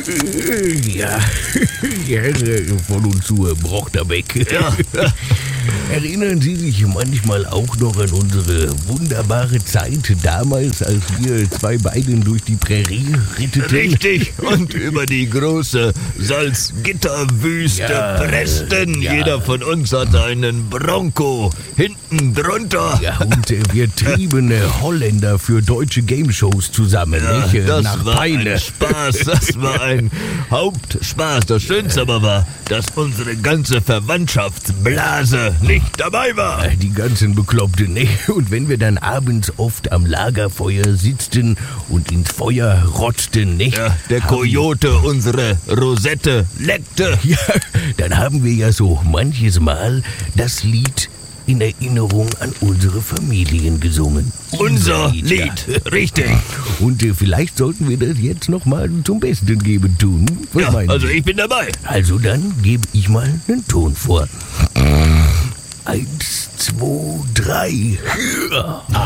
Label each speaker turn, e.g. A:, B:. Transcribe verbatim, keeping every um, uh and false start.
A: Ja, ja, von und zu Brochterbeck.
B: Ja.
A: Erinnern Sie sich manchmal auch noch an unsere wunderbare Zeit damals, als wir zwei Beinen durch die Prärie ritteten?
B: Richtig. Und über die große Salzgitterwüste
A: Ja,
B: pressten.
A: ja.
B: Jeder von uns hatte einen Bronco hinten drunter.
A: Ja, und äh, wir trieben äh, Holländer für deutsche Game-Shows zusammen,
B: Ja,
A: nicht? Äh,
B: das
A: Nach
B: war
A: Peine.
B: ein Spaß, das war ein Hauptspaß. Das Schönste aber war, dass unsere ganze Verwandtschaftsblase nicht dabei war.
A: Äh, Die ganzen Bekloppten, ne? Und wenn wir dann abends oft am Lagerfeuer sitzten und ins Feuer rotzten, nicht?
B: Ja, der Kojote unsere Rosette leckte.
A: Ja, dann haben wir ja so manches Mal das Lied in Erinnerung an unsere Familien gesungen.
B: Unser
A: ja.
B: Lied, richtig.
A: Und äh, vielleicht sollten wir das jetzt nochmal zum Besten geben tun. Was
B: Ja,
A: meinen
B: also
A: Sie?
B: ich bin dabei.
A: Also dann gebe ich mal einen Ton vor. Eins, zwei, drei.